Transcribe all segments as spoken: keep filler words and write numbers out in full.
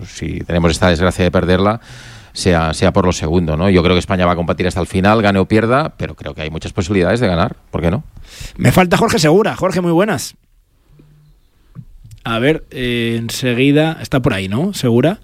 si tenemos esta desgracia de perderla, sea, sea por lo segundo, ¿no? Yo creo que España va a competir hasta el final, gane o pierda, pero creo que hay muchas posibilidades de ganar. ¿Por qué no? Me falta Jorge Segura. Jorge, muy buenas. A ver, eh, enseguida está por ahí, ¿no? Segura.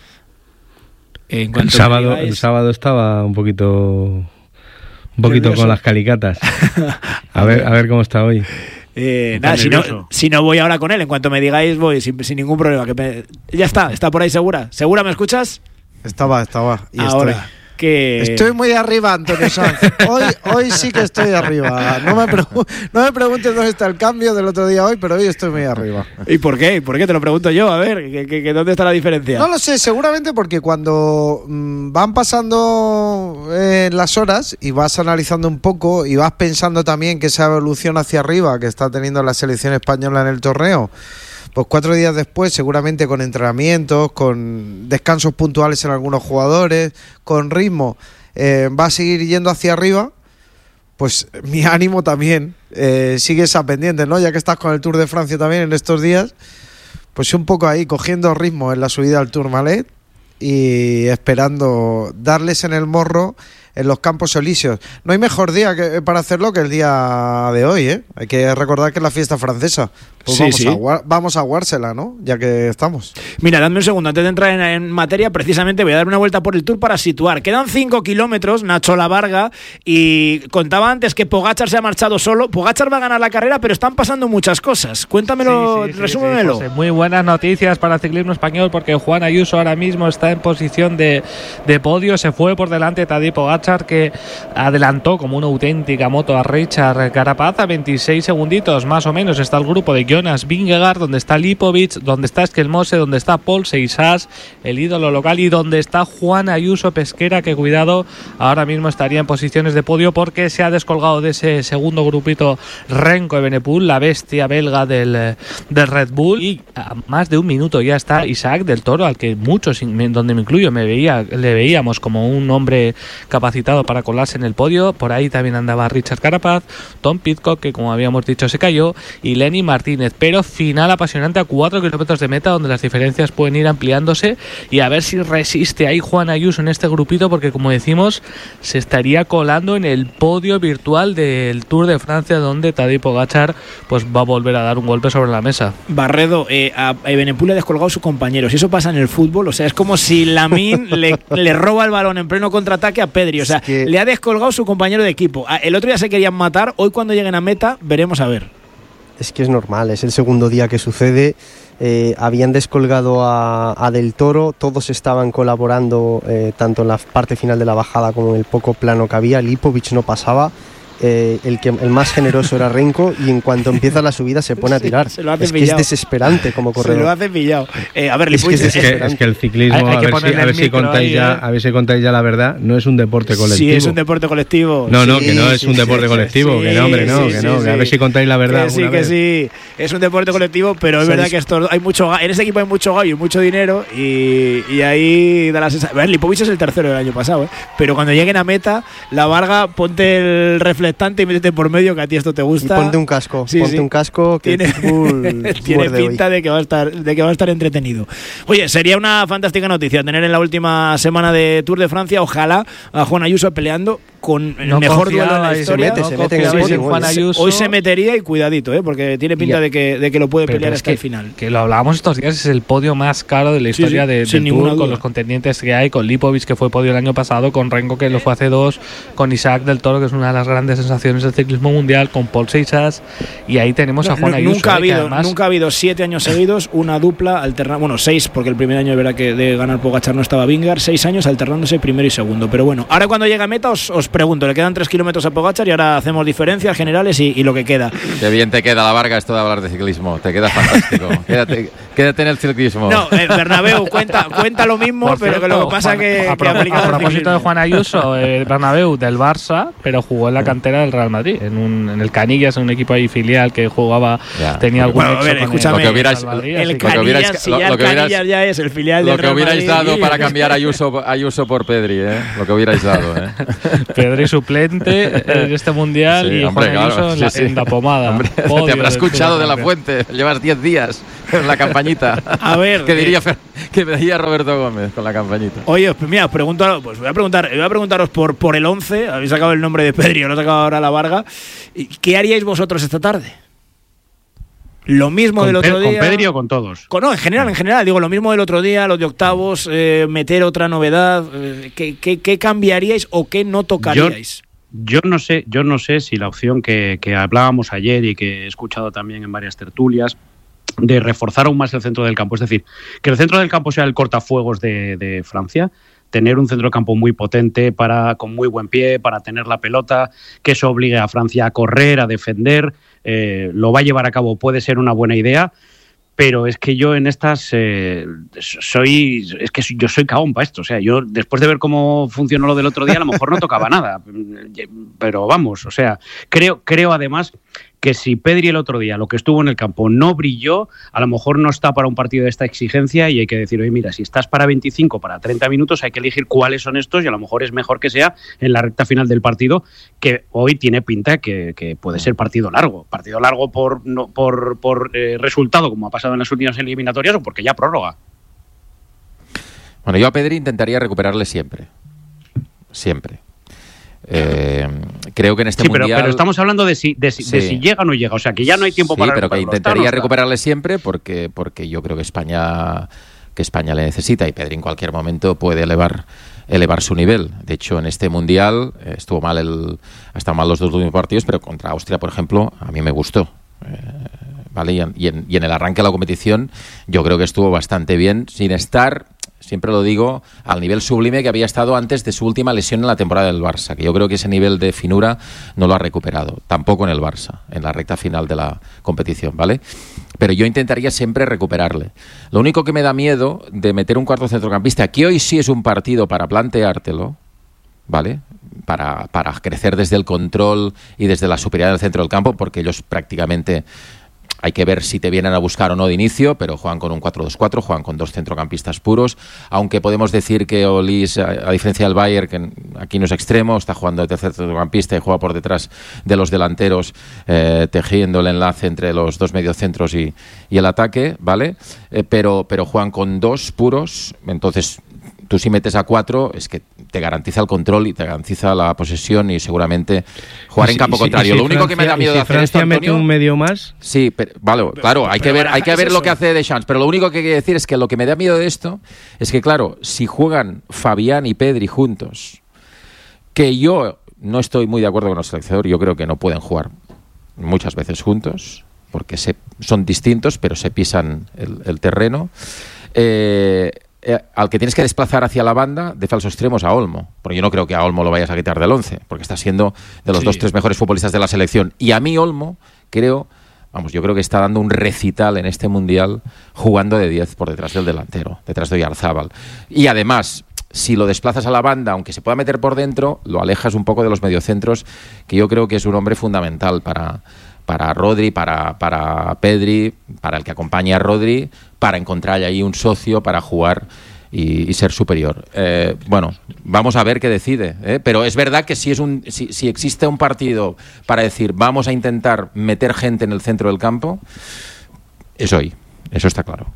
En el sábado, digáis... el sábado estaba un poquito, un poquito con las calicatas. A ver, a ver cómo está hoy. Eh, nada, si no, si no voy ahora con él, en cuanto me digáis voy sin, sin ningún problema. Que me... Ya está, está por ahí Segura. ¿Segura me escuchas? Estaba, estaba. Y ahora. Estoy. Que... Estoy muy arriba, Antonio Sanz. Hoy, hoy sí que estoy arriba. No me, pregu- no me preguntes dónde está el cambio del otro día hoy, pero hoy estoy muy arriba. ¿Y por qué? ¿Por qué? Te lo pregunto yo. A ver, ¿qué, qué, ¿dónde está la diferencia? No lo sé, seguramente porque cuando mmm, van pasando eh, las horas y vas analizando un poco y vas pensando también que esa evolución hacia arriba que está teniendo la selección española en el torneo, pues cuatro días después, seguramente con entrenamientos, con descansos puntuales en algunos jugadores, con ritmo, eh, va a seguir yendo hacia arriba, pues mi ánimo también eh, sigue esa pendiente, ¿no? Ya que estás con el Tour de Francia también en estos días, pues un poco ahí, cogiendo ritmo en la subida al Tourmalet y esperando darles en el morro en los Campos Elíseos. No hay mejor día que, para hacerlo que el día de hoy, ¿eh? Hay que recordar que es la fiesta francesa. Pues sí, vamos, sí. A, vamos a aguársela, ¿no? Ya que estamos. Mira, dame un segundo. Antes de entrar en, en materia, precisamente voy a dar una vuelta por el Tour para situar. Quedan cinco kilómetros, Nacho Lavarga, y contaba antes que Pogačar se ha marchado solo. Pogačar va a ganar la carrera, pero están pasando muchas cosas. Cuéntamelo, sí, sí, sí, resúmemelo. Sí, José, muy buenas noticias para el ciclismo español, porque Juan Ayuso ahora mismo está en posición de, de podio. Se fue por delante Tadej Pogačar, que adelantó como una auténtica moto a Richard Carapaz. A veintiséis segunditos más o menos está el grupo de Jonas Vingegaard, donde está Lipovic, donde está Esquelmose, donde está Paul Seixas, el ídolo local, y donde está Juan Ayuso Pesquera, que cuidado, ahora mismo estaría en posiciones de podio porque se ha descolgado de ese segundo grupito Renko Evenepoel, la bestia belga del, del Red Bull, y a más de un minuto ya está Isaac del Toro, al que muchos, donde me incluyo, me veía, le veíamos como un hombre capacitado para colarse en el podio. Por ahí también andaba Richard Carapaz, Tom Pidcock, que como habíamos dicho se cayó, y Lenny Martínez. Pero final apasionante a cuatro kilómetros de meta, donde las diferencias pueden ir ampliándose, y a ver si resiste ahí Juan Ayuso en este grupito, porque como decimos, se estaría colando en el podio virtual del Tour de Francia, donde Tadej Pogačar pues va a volver a dar un golpe sobre la mesa. Barredo, eh, a Evenepoel le ha descolgado su compañero. Si eso pasa en el fútbol, o sea, es como si Lamine le, le roba el balón en pleno contraataque a Pedri, o sea, es que... le ha descolgado su compañero de equipo. El otro día se querían matar, hoy cuando lleguen a meta veremos a ver. Es que es normal, es el segundo día que sucede. Eh, habían descolgado a, a Del Toro, todos estaban colaborando eh, tanto en la parte final de la bajada como en el poco plano que había. Lipovic no pasaba. Eh, el que el más generoso era Renko, y en cuanto empieza la subida se pone a tirar. Se lo hace es que pillado. es desesperante como corredor. Se lo hace pillado. Eh, a ver, es, que es, es, que, es que el ciclismo, hay, hay a, ver si, a, ver si contáis ahí, ya, eh. a ver si contáis ya la verdad, no es un deporte colectivo. Sí, es un deporte colectivo. No, no, sí, que no es sí, un sí, deporte sí, colectivo, sí, que no, hombre, no, sí, que sí, no, sí, que a ver si contáis la verdad. Que sí, que vez. sí. Es un deporte colectivo, pero es verdad que esto, hay mucho, en ese equipo hay mucho gallo y mucho dinero, y, y ahí da la sensación. A ver, Lipovic es el tercero del año pasado, ¿eh? Pero cuando lleguen a meta, la Varga, ponte el reflectante y métete por medio, que a ti esto te gusta. Y ponte un casco, sí, ponte sí. un casco que tiene, tiene pinta hoy. de que va a estar de que va a estar entretenido. Oye, sería una fantástica noticia tener en la última semana de Tour de Francia, ojalá, a Juan Ayuso peleando con el no mejor duelo de la historia. Se mete, no se mete en el en Juan Ayuso. Hoy se metería, y cuidadito, ¿eh? Porque tiene pinta de que, de que lo puede pero, pelear pero hasta que, el final. Que lo hablábamos estos días, es el podio más caro de la historia sí, sí, de, del Tour, con los contendientes que hay, con Lipovic, que fue podio el año pasado, con Renko, que lo fue hace dos, con Isaac del Toro, que es una de las grandes sensaciones del ciclismo mundial, con Paul Seixas, y ahí tenemos no, a Juan no, Ayuso. Nunca, eh, ha habido, además, nunca ha habido siete años seguidos una dupla alternada, bueno, seis, porque el primer año de verdad que de ganar Pogačar no estaba Vingegaard, seis años alternándose primero y segundo. Pero bueno, ahora cuando llega a meta os, os pregunto, le quedan tres kilómetros a Pogačar y ahora hacemos diferencias generales y, y lo que queda. Qué bien te queda, la Varga, esto de hablar de ciclismo, te queda fantástico. quédate, quédate en el ciclismo. No, eh, Bernabéu cuenta, cuenta lo mismo, por pero cierto, que lo que pasa Juan, que, a, que a, a propósito de Juan Ayuso, eh, Bernabéu del Barça, pero jugó en la cantera del Real Madrid, en, un, en el Canillas, en un equipo ahí filial que jugaba, ya, tenía algún bueno, a ver, escúchame, lo que hubierais, Madrid, el Canillas, si ya el Canillas ya es el filial del Real Madrid. Lo que hubierais Madrid, dado para cambiar a Ayuso, Ayuso por Pedri, ¿eh? Lo que hubierais dado, ¿eh? Pero Pedri suplente en este mundial, sí, y hombre, Juan Ayuso claro, en, la, sí, sí. en la pomada. Hombre, te habrá escuchado de la Fuente. Llevas diez días en la campañita. A ver. ¿Qué diría, eh, que me diría Roberto Gómez con la campañita? Oye, pues mira, os pregunto, pues voy a preguntar, voy a preguntaros por, por el once. Habéis sacado el nombre de Pedri, os lo ha sacado ahora la Varga. ¿Qué haríais vosotros esta tarde? Lo mismo con del otro Pe- día. ¿Con Pedri o con todos? Con, no, en general, en general. Digo, lo mismo del otro día, los de octavos, eh, meter otra novedad. Eh, ¿qué, qué, ¿Qué cambiaríais o qué no tocaríais? Yo, yo no sé, yo no sé si la opción que, que hablábamos ayer y que he escuchado también en varias tertulias, de reforzar aún más el centro del campo, es decir, que el centro del campo sea el cortafuegos de, de Francia, tener un centro del campo muy potente, para, con muy buen pie, para tener la pelota, que eso obligue a Francia a correr, a defender, eh, lo va a llevar a cabo, puede ser una buena idea, pero es que yo en estas eh, soy, es que yo soy cagón para esto, o sea, yo después de ver cómo funcionó lo del otro día, a lo mejor no tocaba nada, pero vamos, o sea, creo, creo además que si Pedri el otro día, lo que estuvo en el campo, no brilló, a lo mejor no está para un partido de esta exigencia y hay que decir, oye, mira, si estás para veinticinco, para treinta minutos, hay que elegir cuáles son estos y a lo mejor es mejor que sea en la recta final del partido, que hoy tiene pinta que, que puede ser partido largo. Partido largo por, no, por, por eh, resultado, como ha pasado en las últimas eliminatorias, o porque ya prórroga. Bueno, yo a Pedri intentaría recuperarle siempre. Siempre. Eh, creo que en este sí, pero, mundial... pero estamos hablando de si, de, si, sí. de si llega o no llega, o sea que ya no hay tiempo sí, para pero que intentaría no recuperarle siempre porque, porque yo creo que España que España le necesita y Pedri en cualquier momento puede elevar elevar su nivel. De hecho, en este mundial eh, estuvo mal el ha estado mal los dos últimos partidos, pero contra Austria, por ejemplo, a mí me gustó. Eh, vale, y en, y, en, y en el arranque de la competición yo creo que estuvo bastante bien, sin estar, siempre lo digo, al nivel sublime que había estado antes de su última lesión en la temporada del Barça, que yo creo que ese nivel de finura no lo ha recuperado, tampoco en el Barça, en la recta final de la competición, ¿vale? Pero yo intentaría siempre recuperarle. Lo único que me da miedo de meter un cuarto centrocampista, que hoy sí es un partido para planteártelo, ¿vale? Para, para crecer desde el control y desde la superioridad del centro del campo, porque ellos prácticamente... Hay que ver si te vienen a buscar o no de inicio, pero juegan con un cuatro dos cuatro, juegan con dos centrocampistas puros, aunque podemos decir que Olís, a, a diferencia del Bayern, que aquí no es extremo, está jugando de tercer centrocampista y juega por detrás de los delanteros, eh, tejiendo el enlace entre los dos mediocentros y, y el ataque, ¿vale? Eh, pero, pero juegan con dos puros, entonces... Tú si metes a cuatro es que te garantiza el control y te garantiza la posesión y seguramente jugar y si, en campo y si, contrario. Y si lo único Francia, que me da miedo si de hacer Francia esto, Antonio, mete un medio más. Sí, pero, vale, pero, claro, pero, hay que pero ver, hay que ver es lo eso. que hace Deschamps. Pero lo único que hay que decir es que lo que me da miedo de esto es que, claro, si juegan Fabián y Pedri juntos, que yo no estoy muy de acuerdo con el seleccionador, yo creo que no pueden jugar muchas veces juntos, porque se, son distintos, pero se pisan el, el terreno. Eh. Eh, al que tienes que desplazar hacia la banda de falso extremos a Olmo, porque yo no creo que a Olmo lo vayas a quitar del once, porque está siendo de los sí. dos, tres mejores futbolistas de la selección, y a mí Olmo, creo, vamos, yo creo que está dando un recital en este mundial jugando de diez por detrás del delantero, detrás de Oyarzábal, y además, si lo desplazas a la banda, aunque se pueda meter por dentro, lo alejas un poco de los mediocentros, que yo creo que es un hombre fundamental para... para Rodri, para, para Pedri, para el que acompañe a Rodri, para encontrar ahí un socio para jugar y, y ser superior. Eh, bueno, vamos a ver qué decide, ¿eh? Pero es verdad que si, es un, si, si existe un partido para decir vamos a intentar meter gente en el centro del campo, es hoy, eso está claro.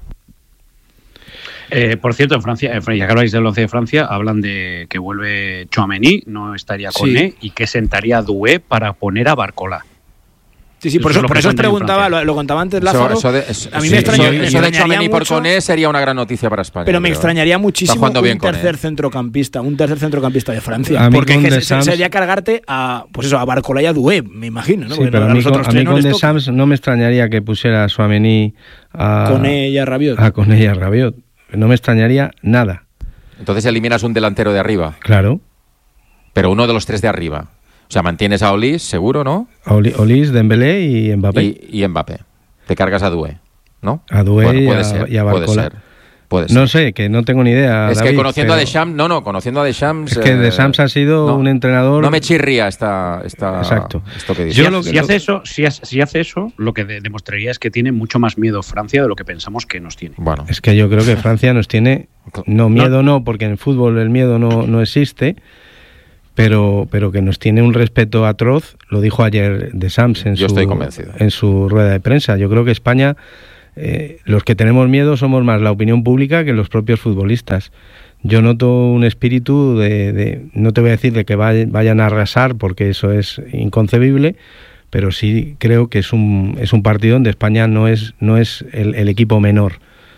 Eh, por cierto, en Francia, ya que habláis del once de Francia, hablan de que vuelve Tchouaméni, no estaría Koné, sí. y que sentaría Doué para poner a Barcola. Sí, sí, por eso, por eso os preguntaba, lo, lo contaba antes Lázaro. Eso, eso de, eso, a mí sí, me extrañaría, eso, eso de Tchouaméni por Koné sería una gran noticia para España. Pero me pero extrañaría muchísimo un bien tercer Koné. centrocampista, un tercer centrocampista de Francia. Porque es que se, sería cargarte a, pues eso, a Barcola y a Doué, me imagino, ¿no? Sí, pero a mí, con, a mí con Deschamps no me extrañaría que pusiera a Tchouaméni a Koné y a Rabiot. A Koné y a Rabiot. No me extrañaría nada. Entonces eliminas un delantero de arriba. Claro. Pero uno de los tres de arriba. O sea, mantienes a Olís, seguro, ¿no? Olís, Dembélé y Mbappé. Y, y Mbappé. Te cargas a Doué, ¿no? A Doué bueno, puede y, a, ser, y a Barcola. Puede ser, puede ser. No sé, que no tengo ni idea, Es David, que conociendo pero... a Deschamps... No, no, conociendo a Deschamps... Es que Deschamps eh, ha sido no, un entrenador... No me chirría esta, esta, Exacto. esto que dice. Si, Yo lo que, si, hace eso, si, hace, si hace eso, lo que de, demostraría es que tiene mucho más miedo Francia de lo que pensamos que nos tiene. Bueno. Es que yo creo que Francia nos tiene... No, miedo no, porque en el fútbol el miedo no, no existe... pero pero que nos tiene un respeto atroz. Lo dijo ayer De Sams en, Yo su, estoy convencido. en su rueda de prensa. Yo creo que España, eh, los que tenemos miedo somos más la opinión pública que los propios futbolistas. Yo noto un espíritu de, de no te voy a decir de que vayan a arrasar, porque eso es inconcebible, pero sí creo que es un es un partido donde España no es no es el, el equipo menor.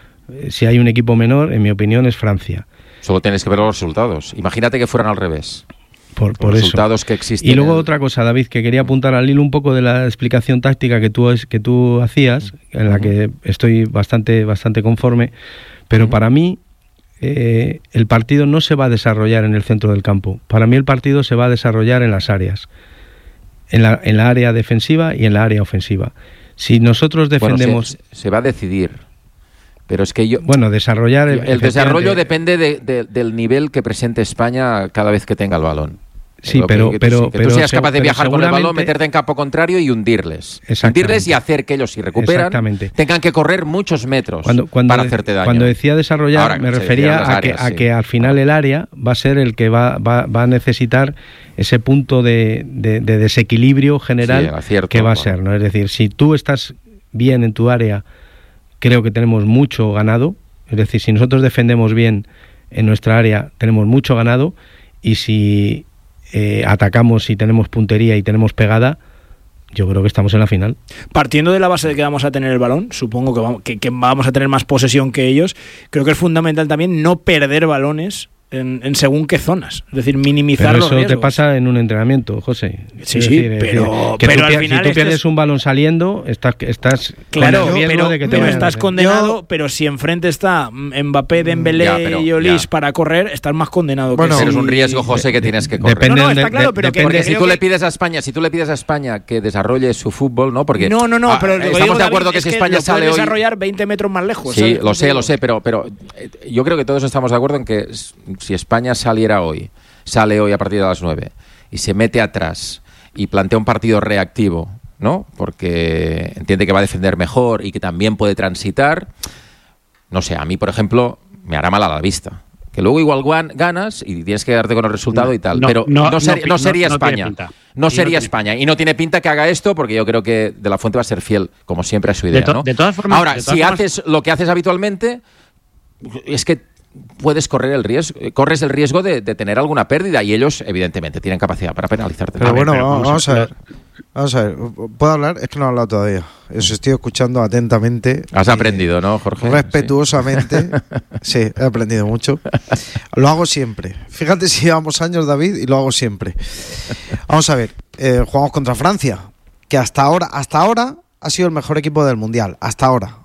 Si hay un equipo menor, en mi opinión, es Francia. Solo tienes que ver los resultados. Imagínate que fueran al revés. Por, por los eso. resultados que existen. Y luego el... otra cosa, David, que quería apuntar al hilo un poco de la explicación táctica que tú que tú hacías, en la que estoy bastante bastante conforme, pero uh-huh. para mí eh, el partido no se va a desarrollar en el centro del campo. Para mí el partido se va a desarrollar en las áreas, en la en la área defensiva y en la área ofensiva. Si nosotros defendemos, bueno, se, se va a decidir. Pero es que yo... Bueno, desarrollar... El, el desarrollo depende de, de, del nivel que presente España cada vez que tenga el balón. Sí, pero... Que, que pero, tú, que pero, tú seas capaz de pero viajar con el balón, meterte en campo contrario y hundirles. Hundirles y hacer que ellos, si recuperan, tengan que correr muchos metros cuando, cuando para de, hacerte daño. Cuando decía desarrollar, Ahora, me refería a, áreas, que, a sí. que al final el área va a ser el que va, va, va a necesitar ese punto de, de, de desequilibrio general sí, acierto, que va a ser, ¿no? Es decir, si tú estás bien en tu área, creo que tenemos mucho ganado. Es decir, si nosotros defendemos bien en nuestra área, tenemos mucho ganado, y si eh, atacamos y tenemos puntería y tenemos pegada, yo creo que estamos en la final. Partiendo de la base de que vamos a tener el balón, supongo que vamos, que, que vamos a tener más posesión que ellos, creo que es fundamental también no perder balones en, en según qué zonas, es decir, minimizar pero los eso riesgos. Te pasa en un entrenamiento, José. Sí, es sí, decir, pero, que pero tú, al final si tú pierdes es... un balón saliendo, estás, estás claro, con el riesgo pero, de que te pero estás a condenado, yo... pero si enfrente está Mbappé, Dembélé ya, pero, y Olís ya. para correr, estás más condenado. Bueno, que pero si... es un riesgo, José, que tienes que correr. Depende, no, no, está de, claro, de, pero depende, porque si tú que... le pides a España, si tú le pides a España que desarrolle su fútbol, ¿no? Porque no, no, no, ah, pero estamos digo, de acuerdo David, que es si que España lo sale hoy desarrollar veinte metros más lejos. Sí, ¿sabes? lo sé, lo sé, pero pero yo creo que todos estamos de acuerdo en que si España saliera hoy, sale hoy a partir de las nueve y se mete atrás y plantea un partido reactivo, ¿no? Porque entiende que va a defender mejor y que también puede transitar. No sé, a mí, por ejemplo, me hará mal a la vista. Que luego igual ganas y tienes que darte con el resultado no, y tal. No, pero no, no, ser, no, no sería no, España. No, no sería no España. Y no tiene pinta que haga esto porque yo creo que De La Fuente va a ser fiel, como siempre, a su idea, de to, ¿no? De todas formas, Ahora, de todas si formas... haces lo que haces habitualmente, es que puedes correr el riesgo, corres el riesgo de, de tener alguna pérdida y ellos, evidentemente, tienen capacidad para penalizarte. Pero bueno, pero vamos, vamos a ver. Vamos a ver, ¿puedo hablar? Es que no he hablado todavía. Os estoy escuchando atentamente. Has aprendido, ¿no, Jorge? Respetuosamente. Sí. sí, he aprendido mucho. Lo hago siempre. Fíjate si llevamos años, David, y lo hago siempre. Vamos a ver, eh, jugamos contra Francia, que hasta ahora, hasta ahora ha sido el mejor equipo del Mundial. Hasta ahora.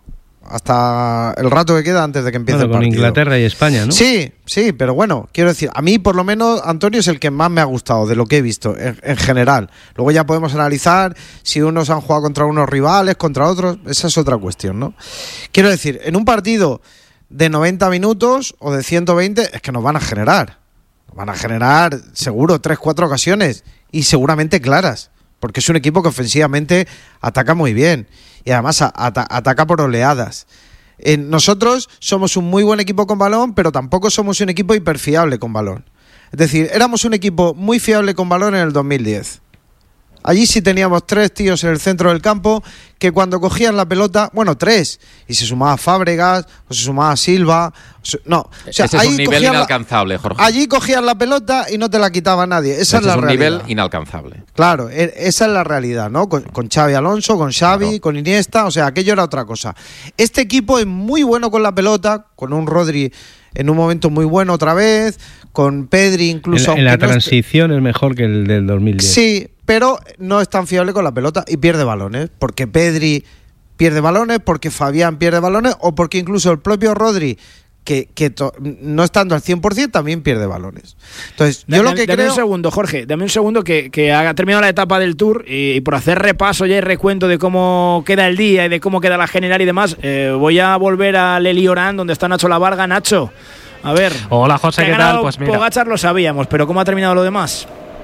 Hasta el rato que queda antes de que empiece bueno, el partido. Con Inglaterra y España, ¿no? Sí, sí, pero bueno, quiero decir, a mí por lo menos Antonio es el que más me ha gustado de lo que he visto en, en general. Luego ya podemos analizar si unos han jugado contra unos rivales, contra otros, esa es otra cuestión, ¿no? Quiero decir, en un partido de noventa minutos o de ciento veinte es que nos van a generar. Nos van a generar seguro tres, cuatro ocasiones y seguramente claras, porque es un equipo que ofensivamente ataca muy bien. Y además at- ataca por oleadas. Eh, nosotros somos un muy buen equipo con balón, pero tampoco somos un equipo hiperfiable con balón. Es decir, éramos un equipo muy fiable con balón en el dos mil diez. Allí sí teníamos tres tíos en el centro del campo que cuando cogían la pelota, bueno, tres, y se sumaba Fábregas, o se sumaba Silva, o se, no. O sea, ese es ahí un nivel cogían inalcanzable, la, Jorge. Allí cogían la pelota y no te la quitaba nadie. Esa ese es la es un realidad. nivel inalcanzable. Claro, e- esa es la realidad, ¿no? Con, con Xavi Alonso, con Xavi, claro. Con Iniesta, o sea, aquello era otra cosa. Este equipo es muy bueno con la pelota, con un Rodri en un momento muy bueno otra vez, con Pedri incluso... En, en la transición no es mejor que el del dos mil diez. Sí, pero no es tan fiable con la pelota y pierde balones, porque Pedri pierde balones, porque Fabián pierde balones, o porque incluso el propio Rodri, que, que to, no estando al cien por ciento, también pierde balones. Entonces, yo dame, lo que dame creo... un segundo, Jorge, dame un segundo que, que ha terminado la etapa del Tour y, y por hacer repaso ya y recuento de cómo queda el día y de cómo queda la general y demás, eh, voy a volver a Leli Orán, donde está Nacho Lavarga. Nacho, a ver... Hola, José, ¿qué tal? Pues mira, Pogačar lo sabíamos, pero ¿cómo ha terminado lo demás?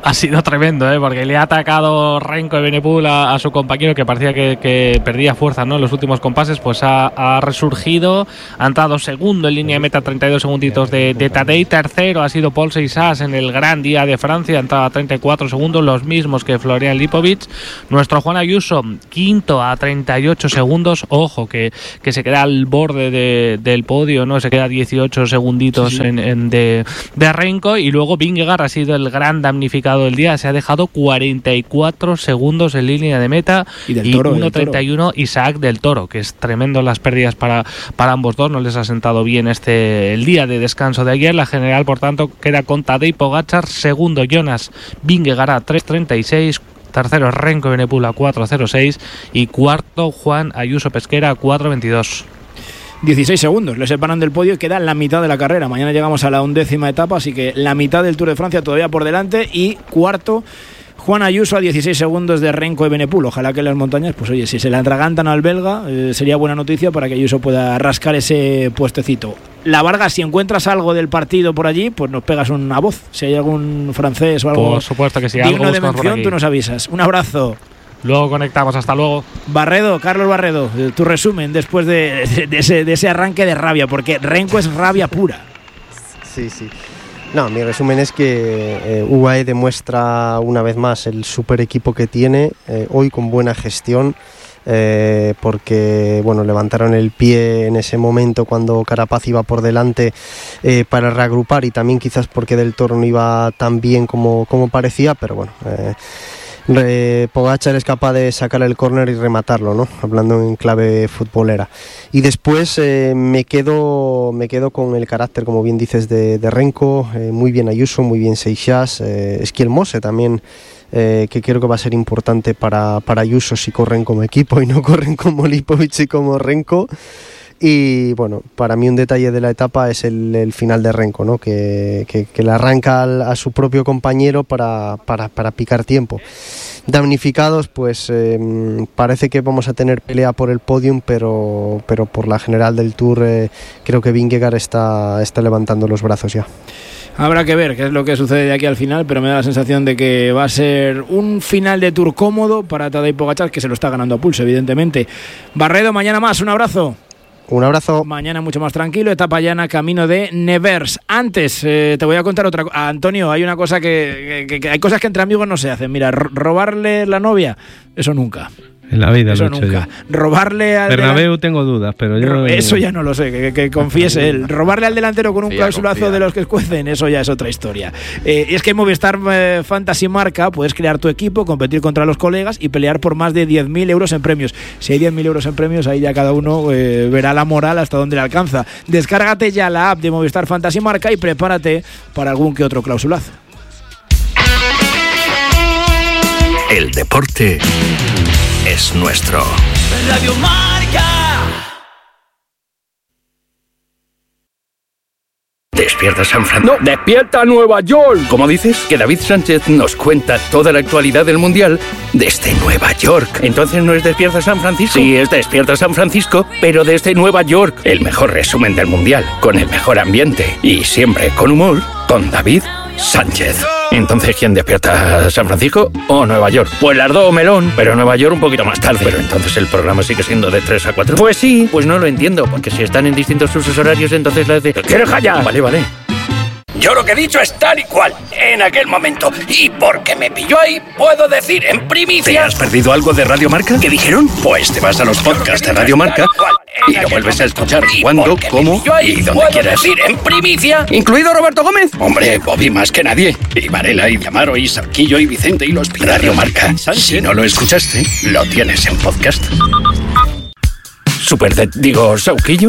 Ha sido tremendo, ¿eh? Porque le ha atacado Renko Evenepoel a, a su compañero, que parecía que, que perdía fuerza, ¿no?, en los últimos compases. Pues ha, ha resurgido, ha entrado segundo en línea de meta, treinta y dos segunditos de, de Tadej. Tercero ha sido Paul Seixas en el Gran Día de Francia, ha entrado a treinta y cuatro segundos, los mismos que Florian Lipovic. Nuestro Juan Ayuso, quinto a treinta y ocho segundos. Ojo, que, que se queda al borde de, del podio, ¿no? Se queda dieciocho segunditos sí, sí. En, en de, de Renko. Y luego Vingegaard ha sido el gran damnificado del día, se ha dejado cuarenta y cuatro segundos en línea de meta. Y del Toro, y uno treinta y uno Isaac del Toro, que es tremendo las pérdidas para, para ambos dos. No les ha sentado bien este el día de descanso de ayer. La general, por tanto, queda con Tadej Pogačar, segundo Jonas Vingegaard a tres treinta y seis, tercero Renko Evenepoel a cuatro cero seis y cuarto Juan Ayuso Pesquera a cuatro veintidós. dieciséis segundos le separan del podio y queda la mitad de la carrera. Mañana llegamos a la undécima etapa, así que la mitad del Tour de Francia todavía por delante. Y cuarto Juan Ayuso a dieciséis segundos de Renko Evenepoel. Ojalá que las montañas, pues oye, si se le atragantan al belga, eh, sería buena noticia para que Ayuso pueda rascar ese puestecito. La Vargas, si encuentras algo del partido por allí, pues nos pegas una voz. Si hay algún francés o algo, por supuesto que sí, digno algo de mención, tú nos avisas. Un abrazo. Luego conectamos, hasta luego. Barredo, Carlos Barredo, tu resumen después de, de, de, ese, de ese arranque de rabia, porque Renko es rabia pura. Sí, sí. No, mi resumen es que eh, U A E demuestra una vez más el super equipo que tiene, eh, hoy con buena gestión, eh, porque bueno, levantaron el pie en ese momento cuando Carapaz iba por delante eh, para reagrupar, y también quizás porque Del Toro no iba tan bien como, como parecía, pero bueno... Eh, Pogačar es capaz de sacar el córner y rematarlo, ¿no? Hablando en clave futbolera. Y después eh, me quedo me quedo con el carácter, como bien dices, de, de Renko, eh, muy bien Ayuso, muy bien Seixas, eh, Esquiel Mose también, eh, que creo que va a ser importante para, para Ayuso si corren como equipo y no corren como Lipovic y como Renko. Y bueno, para mí un detalle de la etapa es el, el final de Renko, ¿no? que, que, que le arranca al, a su propio compañero para, para, para picar tiempo. Damnificados, pues eh, parece que vamos a tener pelea por el podium, pero, pero por la general del Tour eh, creo que Vingegaard está, está levantando los brazos ya. Habrá que ver qué es lo que sucede de aquí al final, pero me da la sensación de que va a ser un final de Tour cómodo para Tadej Pogačar, que se lo está ganando a pulso, evidentemente. Barredo, mañana más, un abrazo. Un abrazo. Mañana mucho más tranquilo, etapa llana, camino de Nevers. Antes, eh, te voy a contar otra cosa. Antonio, hay una cosa que, que, que... Hay cosas que entre amigos no se hacen. Mira, robarle la novia, eso nunca. En la vida eso lo he hecho nunca. Yo. Robarle al Bernabéu delantero, tengo dudas, pero yo... Eso ya no lo sé, que, que confiese él. Robarle al delantero con un confía, clausulazo confía. de los que escuecen, eso ya es otra historia. Eh, es que en Movistar eh, Fantasy Marca puedes crear tu equipo, competir contra los colegas y pelear por más de diez mil euros en premios. Si hay diez mil euros en premios, ahí ya cada uno eh, verá la moral hasta dónde le alcanza. Descárgate ya la app de Movistar Fantasy Marca y prepárate para algún que otro clausulazo. El deporte es nuestro. Radio Marca. ¿Despierta San Francisco? ¡No! ¡Despierta Nueva York! ¿Cómo dices? Que David Sánchez nos cuenta toda la actualidad del Mundial desde Nueva York. ¿Entonces no es Despierta San Francisco? Sí, es Despierta San Francisco, pero desde Nueva York. El mejor resumen del Mundial, con el mejor ambiente y siempre con humor, con David Sánchez. Entonces, ¿quién despierta? ¿San Francisco o Nueva York? Pues las dos, melón, pero Nueva York un poquito más tarde. Pero entonces el programa sigue siendo de tres a cuatro. Pues sí, pues no lo entiendo, porque si están en distintos usos horarios, entonces la de... ¿Quieres callar? Vale, vale. Yo lo que he dicho es tal y cual, en aquel momento. Y porque me pilló ahí, puedo decir en primicia... ¿Te has perdido algo de Radio Marca? ¿Qué dijeron? Pues te vas a los podcasts de Radio Marca y lo vuelves a escuchar cuando, cómo y donde quieras. Decir en primicia, incluido Roberto Gómez. Hombre, Bobby más que nadie. Y Varela, y Diamaro, y Sarquillo, y Vicente, y los Pilares. Radio Marca. Si no lo escuchaste, lo tienes en podcast. Super de... digo, Sauquillo.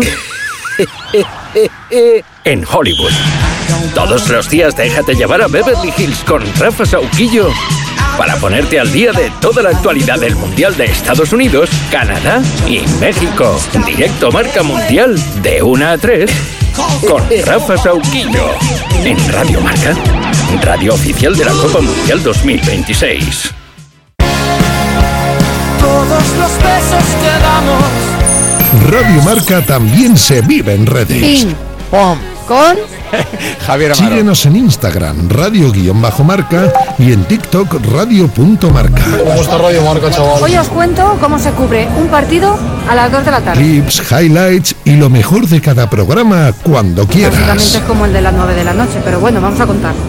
En Hollywood. Todos los días déjate llevar a Beverly Hills con Rafa Sauquillo para ponerte al día de toda la actualidad del Mundial de Estados Unidos, Canadá y México. Directo Marca Mundial de una a tres con Rafa Sauquillo en Radio Marca, radio oficial de la Copa Mundial dos mil veintiséis. Todos los besos que damos. Radio Marca también se vive en redes. Pim, pom, con Javier Amaro. Síguenos en Instagram, radio-marca y en TikTok, radio.marca. ¿Cómo está Radio Marca, chaval? Hoy os cuento cómo se cubre un partido a las dos de la tarde. Clips, highlights y lo mejor de cada programa cuando quieras. Básicamente es como el de las nueve de la noche, pero bueno, vamos a contar.